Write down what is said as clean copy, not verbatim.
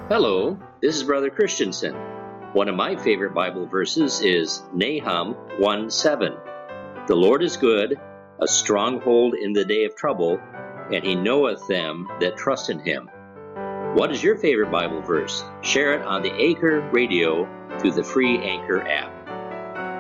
Hello, this is Brother Christensen. One of my favorite Bible verses is Nahum 1:7. The Lord is good, a stronghold in the day of trouble, and he knoweth them that trust in him. What is your favorite Bible verse? Share it on the Anchor Radio through the free Anchor app.